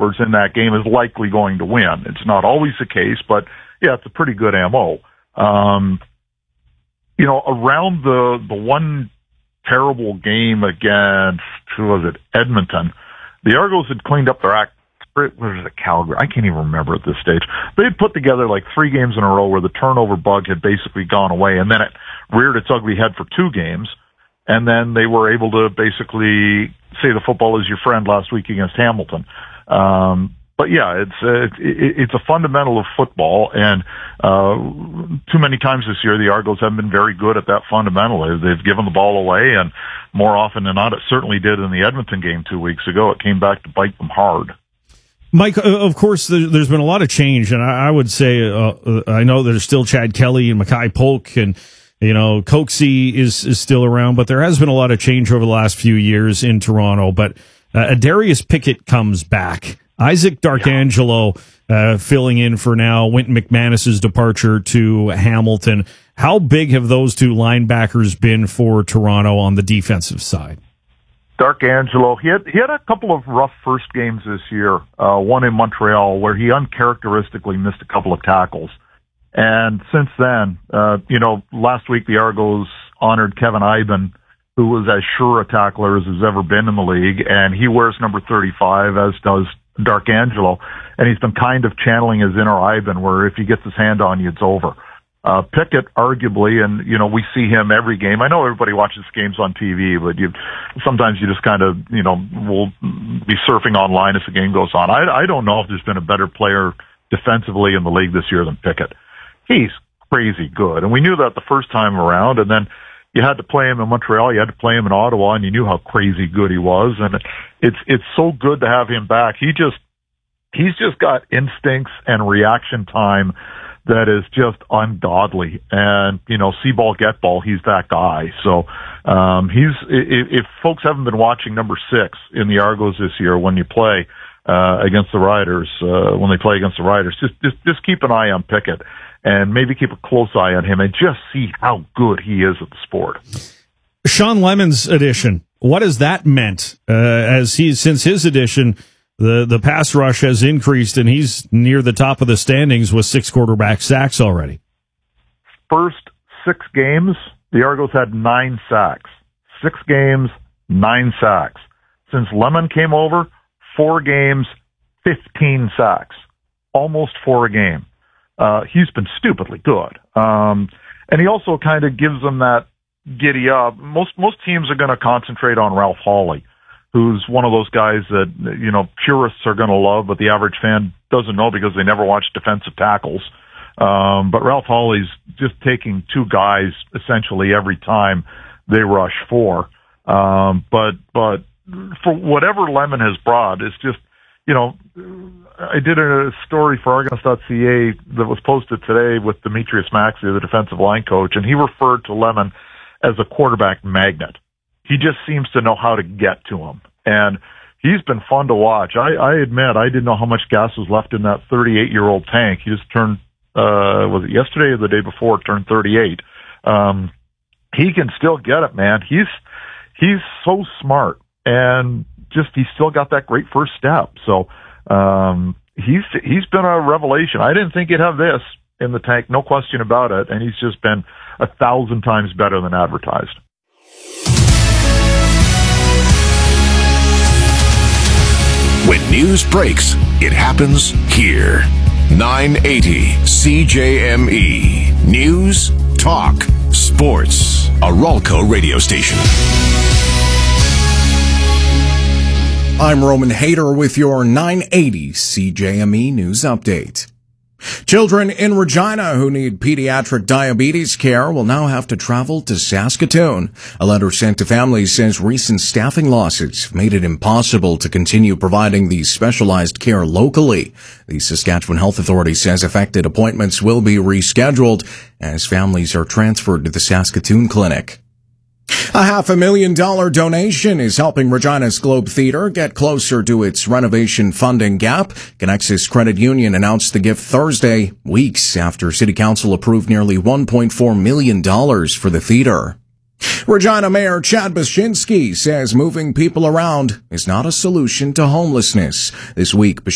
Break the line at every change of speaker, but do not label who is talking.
whoever's in that game is likely going to win. It's not always the case, but yeah, it's a pretty good MO. Around the one terrible game against, who was it, Edmonton, the Argos had cleaned up their act. Where was it, Calgary? I can't even remember at this stage. They had put together like 3 games in a row where the turnover bug had basically gone away, and then it reared its ugly head for 2 games, and then they were able to basically say the football is your friend last week against Hamilton. But yeah, it's a fundamental of football, and too many times this year the Argos haven't been very good at that fundamental. They've given the ball away, and more often than not, it certainly did in the Edmonton game 2 weeks ago. It came back to bite them hard.
Mike, of course, there's been a lot of change, and I would say I know there's still Chad Kelly and Mackay Polk, and Coxie is still around, but there has been a lot of change over the last few years in Toronto. But Darius Pickett comes back. Isaac Darkangelo filling in for now. Wynton McManus's departure to Hamilton. How big have those 2 linebackers been for Toronto on the defensive side?
Darkangelo, he had a couple of rough first games this year, one in Montreal where he uncharacteristically missed a couple of tackles. And since then, last week the Argos honored Kevin Iben, who was as sure a tackler as has ever been in the league, and he wears number 35, as does Darkangelo, and he's been kind of channeling his inner Iben, where if he gets his hand on you, it's over. Pickett, arguably, and, we see him every game. I know everybody watches games on TV, but sometimes you just kind of, will be surfing online as the game goes on. I don't know if there's been a better player defensively in the league this year than Pickett. He's crazy good, and we knew that the first time around, and then you had to play him in Montreal, you had to play him in Ottawa, and you knew how crazy good he was, and it's so good to have him back. He's just got instincts and reaction time that is just ungodly. And, see ball, get ball, he's that guy. So, if folks haven't been watching number 6 in the Argos this year when you play, against the Riders, when they play against the Riders, just keep an eye on Pickett and maybe keep a close eye on him and just see how good he is at the sport.
Shawn Lemon's addition, what has that meant? Since his addition, the pass rush has increased, and he's near the top of the standings with 6 quarterback sacks already.
First 6 games, the Argos had 9 sacks. 6 games, 9 sacks. Since Lemon came over, 4 games, 15 sacks. Almost 4 a game. He's been stupidly good. And he also kind of gives them that giddy up. Most teams are going to concentrate on Ralph Hawley, who's one of those guys that, purists are going to love, but the average fan doesn't know because they never watch defensive tackles. But Ralph Hawley's just taking 2 guys essentially every time they rush 4. But for whatever Lemon has brought, it's just, I did a story for Argonauts.ca that was posted today with Demetrius Maxey, the defensive line coach, and he referred to Lemon as a quarterback magnet. He just seems to know how to get to him. And he's been fun to watch. I admit, I didn't know how much gas was left in that 38-year-old tank. He just turned, was it yesterday or the day before, turned 38. He can still get it, man. He's so smart, and he's still got that great first step. So, he's been a revelation. I didn't think he'd have this in the tank, no question about it. And he's just been 1,000 times better than advertised.
When news breaks, it happens here. 980 CJME. News, talk, sports. A Ralco radio station.
I'm Roman Hayter with your 980 CJME News Update. Children in Regina who need pediatric diabetes care will now have to travel to Saskatoon. A letter sent to families says recent staffing losses have made it impossible to continue providing the specialized care locally. The Saskatchewan Health Authority says affected appointments will be rescheduled as families are transferred to the Saskatoon Clinic. A $500,000 donation is helping Regina's Globe Theatre get closer to its renovation funding gap. Connexus Credit Union announced the gift Thursday, weeks after City Council approved nearly $1.4 million for the theatre. Regina Mayor Chad Bashinsky says moving people around is not a solution to homelessness. This week,